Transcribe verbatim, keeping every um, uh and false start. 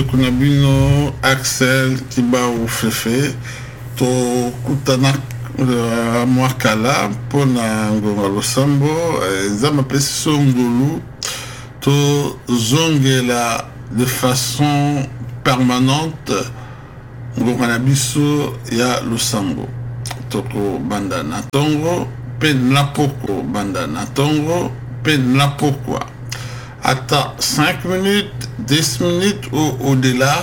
kuna bino Axel Kibau Fefe to kutana uh, mwakala pona ngonga losambo zama pesi songolu to zongela de façon permanente ngonga na biso ya losambo toko banda na tongo pe na poko banda na tongo pe na pokwa ata cinq minutes dix minutes ou au-delà